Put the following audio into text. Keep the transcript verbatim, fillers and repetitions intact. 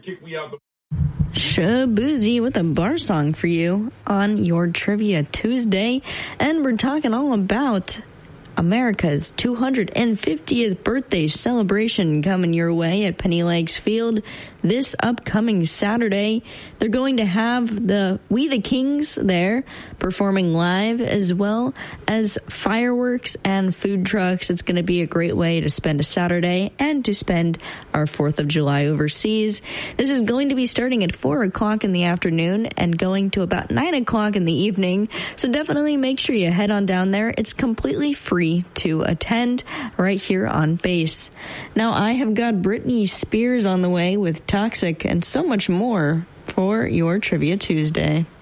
kick me out the... Shabuzi with a bar song for you on your Trivia Tuesday. And we're talking all about America's two hundred fiftieth birthday celebration coming your way at Penny Lakes Field this upcoming Saturday. They're going to have the We the Kings there performing live, as well as fireworks and food trucks. It's going to be a great way to spend a Saturday and to spend our fourth of July overseas. This is going to be starting at four o'clock in the afternoon and going to about nine o'clock in the evening. So definitely make sure you head on down there. It's completely free to attend right here on base. Now I have got Britney Spears on the way with Toxic and so much more for your Trivia Tuesday.